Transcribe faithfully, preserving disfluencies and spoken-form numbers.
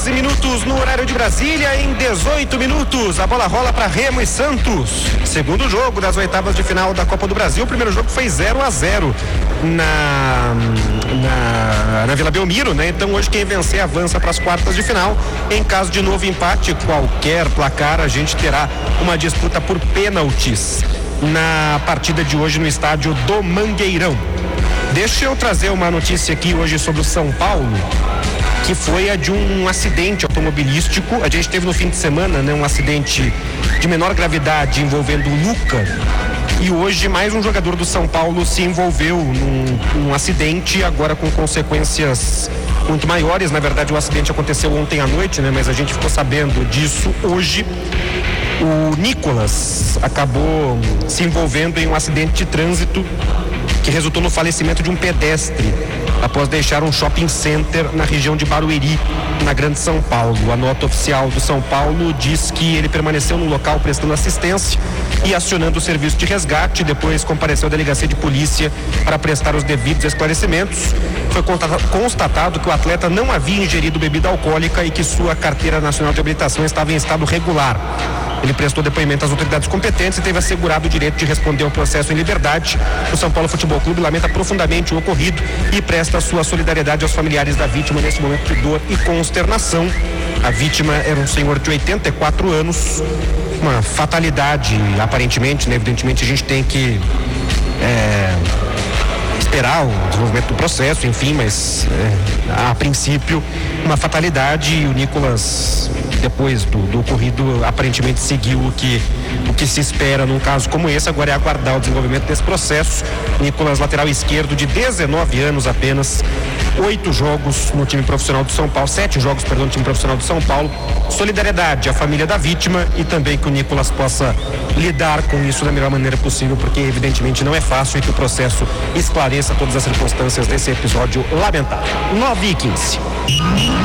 doze minutos no horário de Brasília. Em dezoito minutos, a bola rola para Remo e Santos. Segundo jogo das oitavas de final da Copa do Brasil. O primeiro jogo foi zero a zero na, na, na Vila Belmiro, né? Então hoje quem vencer avança para as quartas de final. Em caso de novo empate, qualquer placar, a gente terá uma disputa por pênaltis na partida de hoje no estádio do Mangueirão. Deixa eu trazer uma notícia aqui hoje sobre o São Paulo, que foi a de um acidente automobilístico. A gente teve no fim de semana, né, um acidente de menor gravidade envolvendo o Luca, e hoje mais um jogador do São Paulo se envolveu num, num acidente, agora com consequências muito maiores. Na verdade, o acidente aconteceu ontem à noite, né, mas a gente ficou sabendo disso hoje. O Nicolas acabou se envolvendo em um acidente de trânsito que resultou no falecimento de um pedestre após deixar um shopping center na região de Barueri, na Grande São Paulo. A nota oficial do São Paulo diz que ele permaneceu no local prestando assistência e acionando o serviço de resgate. Depois compareceu à delegacia de polícia para prestar os devidos esclarecimentos. Foi constatado que o atleta não havia ingerido bebida alcoólica e que sua carteira nacional de habilitação estava em estado regular. Ele prestou depoimento às autoridades competentes e teve assegurado o direito de responder ao processo em liberdade. O São Paulo Futebol Clube lamenta profundamente o ocorrido e presta sua solidariedade aos familiares da vítima nesse momento de dor e consternação. A vítima era um senhor de oitenta e quatro anos, uma fatalidade, aparentemente, né? Evidentemente a gente tem que é, esperar o desenvolvimento do processo, enfim, mas é, a princípio uma fatalidade, e o Nicolas, depois do, do ocorrido, aparentemente seguiu o que, o que se espera num caso como esse. Agora é aguardar o desenvolvimento desse processo. Nicolas, lateral esquerdo de dezenove anos apenas, oito jogos no time profissional do São Paulo, sete jogos, perdão, no time profissional do São Paulo. Solidariedade à família da vítima e também que o Nicolas possa lidar com isso da melhor maneira possível, porque evidentemente não é fácil, e que o processo esclareça todas as circunstâncias desse episódio lamentável. nove e quinze.